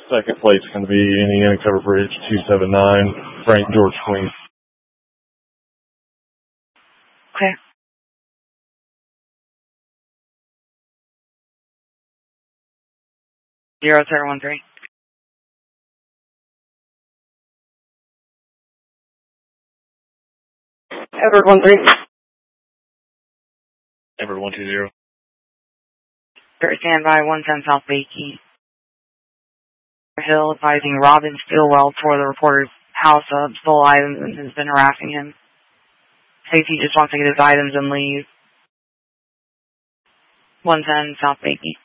Second flight's going to be Indiana Cover Bridge 279, Frank George Queen. Okay. Zero 013. Edward 13. Edward 120. Standby 110 South Bakey. Hill advising Robin Stilwell toward the reporter's house of stole items and has been harassing him. Says he just wants to get his items and leave. 110 South Bakey.